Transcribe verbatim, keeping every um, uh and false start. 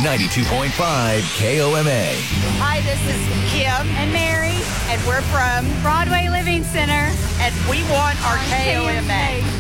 ninety-two point five K O M A. Hi, this is Kim and Mary, and we're from Broadway Living Center, and we want our K O M A.